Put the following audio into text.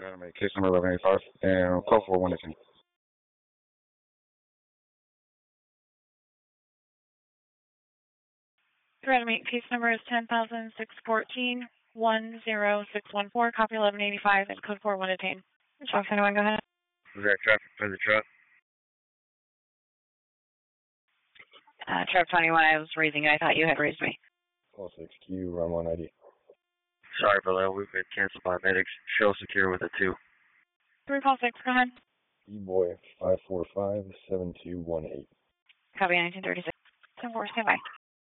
Case number 1185 and call for 118. Reanimate case number is 10,614 10614. Copy 1185 and code 4 118. Truck 21, go ahead. Is that traffic for the truck? Truck 21, I was raising it. I thought you had raised me. Call 6Q, run 190. Sorry, Below. We've been canceled by medics. Show secure with a 2. 3 call 6, go ahead. E-boy 545-7218. Copy 1936. 10-4, stand by.